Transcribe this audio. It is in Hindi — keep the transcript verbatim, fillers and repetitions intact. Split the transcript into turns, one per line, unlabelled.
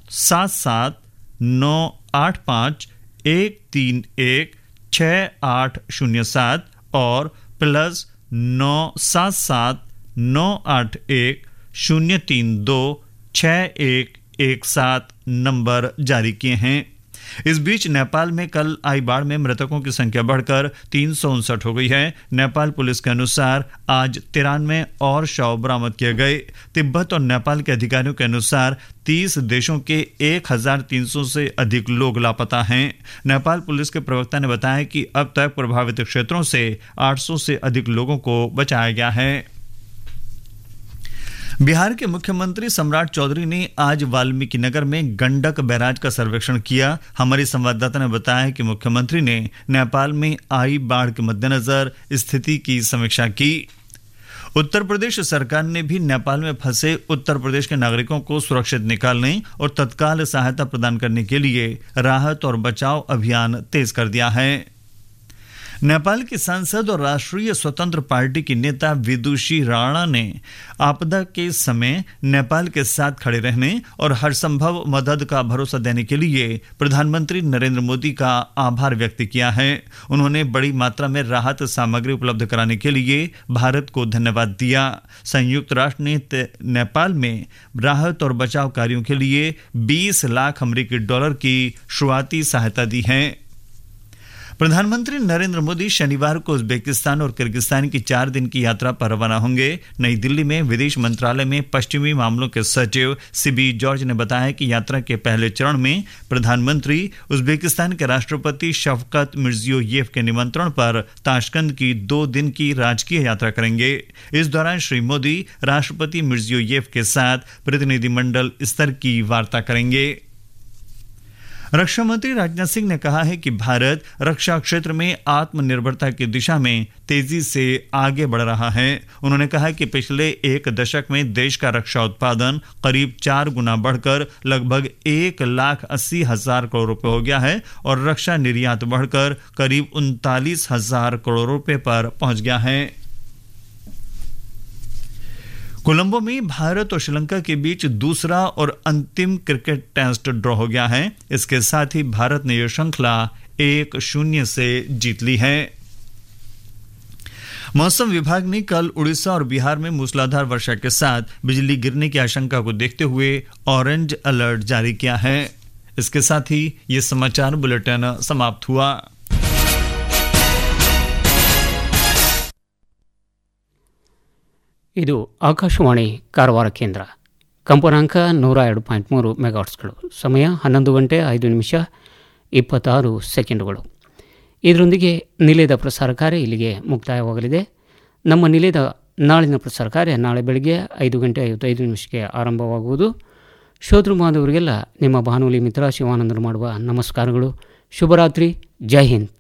सात सात नौ आठ पाँच एक तीन एक छः आठ शून्य सात और प्लस नौ सात सात नौ आठ एक शून्य तीन दो छः एक एक सात नंबर जारी किए हैं। इस बीच नेपाल में कल आई बाढ़ में मृतकों की संख्या बढ़कर तीन सौ उनसठ हो गई है। नेपाल पुलिस के अनुसार आज तिरानवे और शव बरामद किए गए। तिब्बत और नेपाल के अधिकारियों के अनुसार तीस देशों के एक हजार तीन सौ से अधिक लोग लापता हैं। नेपाल पुलिस के प्रवक्ता ने बताया कि अब तक प्रभावित क्षेत्रों से आठ सौ से अधिक लोगों को बचाया गया है। बिहार के मुख्यमंत्री सम्राट चौधरी ने आज वाल्मीकि नगर में गंडक बैराज का सर्वेक्षण किया। हमारी संवाददाता ने बताया कि मुख्यमंत्री ने नेपाल में आई बाढ़ के मद्देनजर स्थिति की समीक्षा की। उत्तर प्रदेश सरकार ने भी नेपाल में फंसे उत्तर प्रदेश के नागरिकों को सुरक्षित निकालने और तत्काल सहायता प्रदान करने के लिए राहत और बचाव अभियान तेज कर दिया है। नेपाल की सांसद और राष्ट्रीय स्वतंत्र पार्टी की नेता विदुषी राणा ने आपदा के समय नेपाल के साथ खड़े रहने और हर संभव मदद का भरोसा देने के लिए प्रधानमंत्री नरेंद्र मोदी का आभार व्यक्त किया है। उन्होंने बड़ी मात्रा में राहत सामग्री उपलब्ध कराने के लिए भारत को धन्यवाद दिया। संयुक्त राष्ट्र ने नेपाल में राहत और बचाव कार्यों के लिए बीस लाख अमेरिकी डॉलर की शुरुआती सहायता दी है। प्रधानमंत्री नरेंद्र मोदी शनिवार को उज्बेकिस्तान और किर्गिस्तान की चार दिन की यात्रा पर रवाना होंगे। नई दिल्ली में विदेश मंत्रालय में पश्चिमी मामलों के सचिव सीबी जॉर्ज ने बताया कि यात्रा के पहले चरण में प्रधानमंत्री उज्बेकिस्तान के राष्ट्रपति शफकत मिर्जियोयेव के निमंत्रण पर ताशकंद की दो दिन की राजकीय यात्रा करेंगे। इस दौरान श्री मोदी राष्ट्रपति मिर्जियोयेव के साथ प्रतिनिधिमंडल स्तर की वार्ता करेंगे। रक्षा मंत्री राजनाथ सिंह ने कहा है कि भारत रक्षा क्षेत्र में आत्मनिर्भरता की दिशा में तेजी से आगे बढ़ रहा है। उन्होंने कहा कि पिछले एक दशक में देश का रक्षा उत्पादन करीब चार गुना बढ़कर लगभग एक लाख अस्सी हजार करोड़ रुपए हो गया है और रक्षा निर्यात बढ़कर करीब उनतालीस हजार करोड़ रुपए पर पहुंच गया है। कोलंबो में भारत और श्रीलंका के बीच दूसरा और अंतिम क्रिकेट टेस्ट ड्रॉ हो गया है। इसके साथ ही भारत ने यह श्रृंखला एक शून्य से जीत ली है। मौसम विभाग ने कल उड़ीसा और बिहार में मूसलाधार वर्षा के साथ बिजली गिरने की आशंका को देखते हुए ऑरेंज अलर्ट जारी किया है। इसके साथ ही ये समाचार बुलेटिन समाप्त हुआ।
ಇದು ಆಕಾಶವಾಣಿ ಕಾರವಾರ ಕೇಂದ್ರ. ಕಂಪನಾಂಕ ನೂರ ಎರಡು ಪಾಯಿಂಟ್ ಮೂರು ಮೆಗಾಟ್ಸ್ಗಳು. ಸಮಯ ಹನ್ನೊಂದು ಗಂಟೆ ಐದು ನಿಮಿಷ ಇಪ್ಪತ್ತಾರು ಸೆಕೆಂಡುಗಳು. ಇದರೊಂದಿಗೆ ನಿಲಯದ ಪ್ರಸಾರ ಕಾರ್ಯ ಇಲ್ಲಿಗೆ ಮುಕ್ತಾಯವಾಗಲಿದೆ. ನಮ್ಮ ನಿಲಯದ ನಾಳಿನ ಪ್ರಸಾರ ಕಾರ್ಯ ನಾಳೆ ಬೆಳಗ್ಗೆ ಐದು ಗಂಟೆ ಐವತ್ತೈದು ನಿಮಿಷಕ್ಕೆ ಆರಂಭವಾಗುವುದು. ಶ್ರೋತೃ ಬಾಂಧವರಿಗೆಲ್ಲ ನಿಮ್ಮ ಬಾನುಲಿ ಮಿತ್ರ ಶಿವಾನಂದರು ಮಾಡುವ ನಮಸ್ಕಾರಗಳು. ಶುಭರಾತ್ರಿ. ಜೈ ಹಿಂದ್.